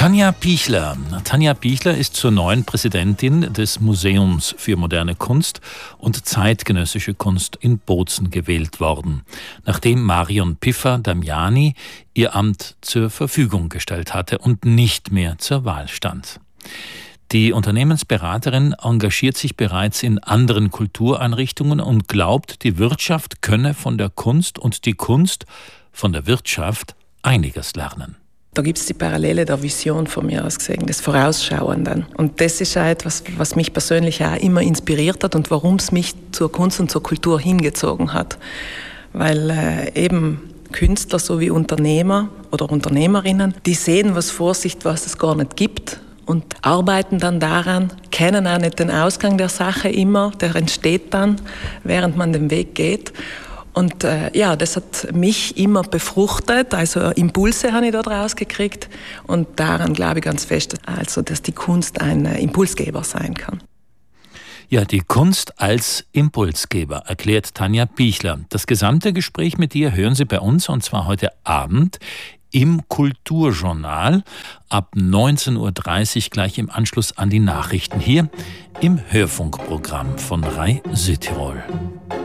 Tanja Pichler. Tanja Pichler ist zur neuen Präsidentin des Museums für moderne Kunst und zeitgenössische Kunst in Bozen gewählt worden, nachdem Marion Piffer-Damiani ihr Amt zur Verfügung gestellt hatte und nicht mehr zur Wahl stand. Die Unternehmensberaterin engagiert sich bereits in anderen Kultureinrichtungen und glaubt, die Wirtschaft könne von der Kunst und die Kunst von der Wirtschaft einiges lernen. Da gibt es die Parallele der Vision von mir aus gesehen, des Vorausschauenden. Und das ist auch etwas, was mich persönlich auch immer inspiriert hat und warum es mich zur Kunst und zur Kultur hingezogen hat. Weil eben Künstler sowie Unternehmer oder Unternehmerinnen, die sehen was vor sich, was es gar nicht gibt und arbeiten dann daran, kennen auch nicht den Ausgang der Sache immer, der entsteht dann, während man den Weg geht. Und das hat mich immer befruchtet, also Impulse habe ich da draus gekriegt und daran glaube ich ganz fest, also dass die Kunst ein Impulsgeber sein kann. Ja, die Kunst als Impulsgeber, erklärt Tanja Pichler. Das gesamte Gespräch mit ihr hören Sie bei uns, und zwar heute Abend im Kulturjournal ab 19.30 Uhr, gleich im Anschluss an die Nachrichten hier im Hörfunkprogramm von RAI Südtirol.